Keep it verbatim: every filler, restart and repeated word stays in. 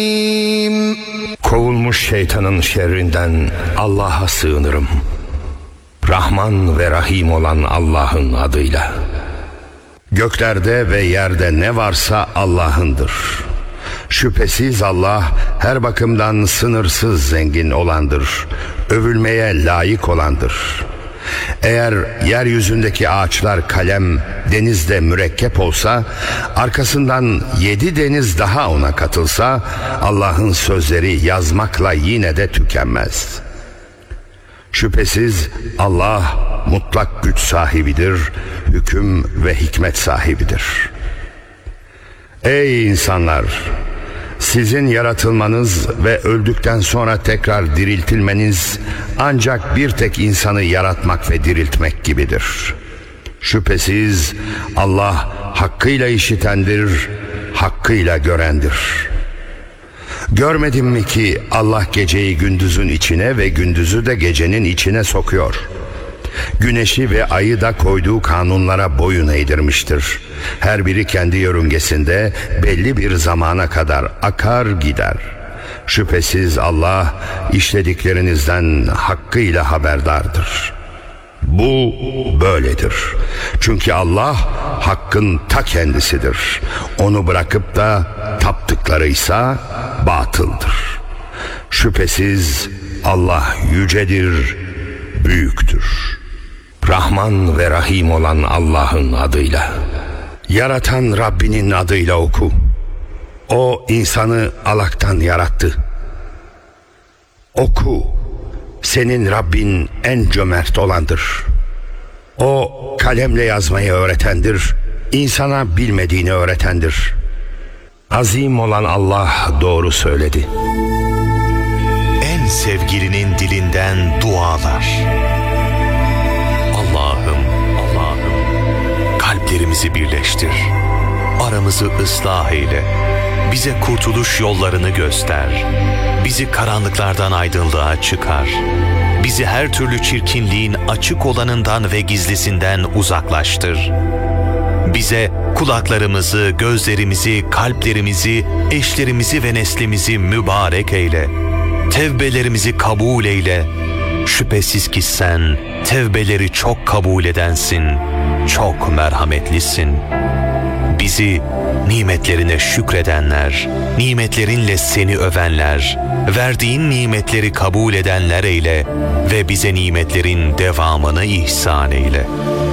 Kovulmuş şeytanın şerrinden Allah'a sığınırım. Rahman ve Rahim olan Allah'ın adıyla. Göklerde ve yerde ne varsa Allah'ındır. Şüphesiz Allah her bakımdan sınırsız zengin olandır. Övülmeye layık olandır. Eğer yeryüzündeki ağaçlar kalem, denizde mürekkep olsa, arkasından yedi deniz daha ona katılsa, Allah'ın sözleri yazmakla yine de tükenmez. Şüphesiz Allah mutlak güç sahibidir, hüküm ve hikmet sahibidir. Ey insanlar! Sizin yaratılmanız ve öldükten sonra tekrar diriltilmeniz ancak bir tek insanı yaratmak ve diriltmek gibidir. Şüphesiz Allah hakkıyla işitendir, hakkıyla görendir. Görmedin mi ki Allah geceyi gündüzün içine ve gündüzü de gecenin içine sokuyor. Güneşi ve ayı da koyduğu kanunlara boyun eğdirmiştir. Her biri kendi yörüngesinde belli bir zamana kadar akar gider. Şüphesiz Allah işlediklerinizden hakkıyla haberdardır. Bu böyledir. Çünkü Allah hakkın ta kendisidir. Onu bırakıp da taptıklarıysa batıldır. Şüphesiz Allah yücedir, büyüktür. Rahman ve Rahim olan Allah'ın adıyla. Yaratan Rabbinin adıyla oku. O insanı alaktan yarattı. Oku. Senin Rabbin en cömert olandır. O kalemle yazmayı öğretendir. İnsana bilmediğini öğretendir. Azim olan Allah doğru söyledi. En sevgilinin dilinden dualar. Allah'ım, Allah'ım, kalplerimizi birleştir. Aramızı ıslah eyle. Bize kurtuluş yollarını göster. Bizi karanlıklardan aydınlığa çıkar. Bizi her türlü çirkinliğin açık olanından ve gizlisinden uzaklaştır. Bize kulaklarımızı, gözlerimizi, kalplerimizi, eşlerimizi ve neslimizi mübarek eyle. Tevbelerimizi kabul eyle. Şüphesiz ki sen tevbeleri çok kabul edensin, çok merhametlisin. Bizi nimetlerine şükredenler, nimetlerinle seni övenler, verdiğin nimetleri kabul edenler eyle ve bize nimetlerin devamını ihsan eyle.